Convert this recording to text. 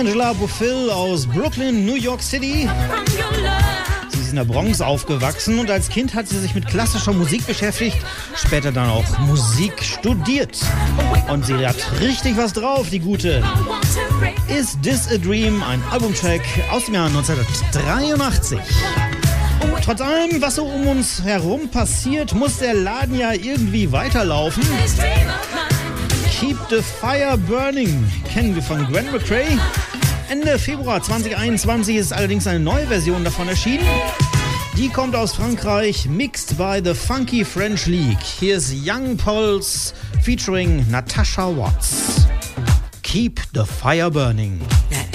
Angela Bofill aus Brooklyn, New York City. Sie ist in der Bronx aufgewachsen und als Kind hat sie sich mit klassischer Musik beschäftigt, später dann auch Musik studiert. Und sie hat richtig was drauf, die Gute. Is This a Dream, ein Albumtrack aus dem Jahr 1983. Trotz allem, was so um uns herum passiert, muss der Laden ja irgendwie weiterlaufen. Keep the Fire Burning kennen wir von Gwen McCrae. Ende Februar 2021 ist allerdings eine neue Version davon erschienen. Die kommt aus Frankreich, mixed by the Funky French League. Hier ist Young Pulse featuring Natasha Watts. Keep the Fire Burning.